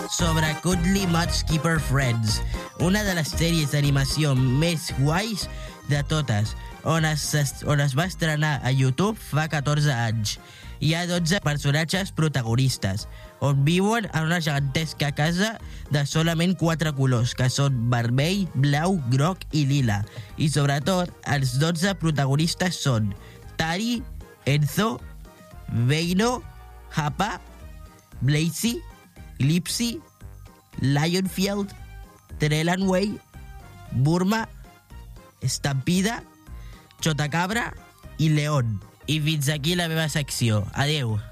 sobre Cuddly Much Keeper Friends, una de les sèries d'animació més guais de totes, on es va estrenar a YouTube fa 14 anys. Hi ha 12 personatges protagonistes, on viuen en una gegantesca casa de solament 4 colors, que són vermell, blau, groc i lila. I sobretot, els 12 protagonistes són Tari, Enzo, Veino, Hapa, Blazy, Lipsy, Lionfield, Trelanway, Burma, Estampida, Chotacabra i León. I fins aquí la meva secció. Adeu.